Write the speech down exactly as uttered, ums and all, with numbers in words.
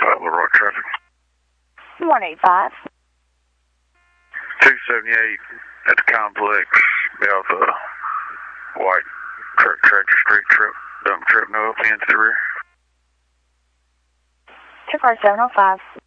five, Little Rock traffic. one eight five. two seventy-eight at the complex. Be off the white truck tractor street trip. Dump trip, no openings to the rear. two four seven oh five.